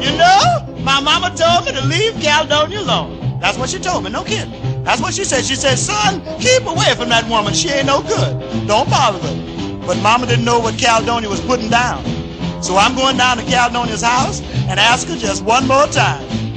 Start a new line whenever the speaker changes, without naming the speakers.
You know, my mama told me to leave Caledonia alone. That's what she told me, no kidding. That's what she said. She said, son, keep away from that woman. She ain't no good. Don't bother her. But mama didn't know what Caledonia was putting down. So I'm going down to Caledonia's house and ask her just one more time.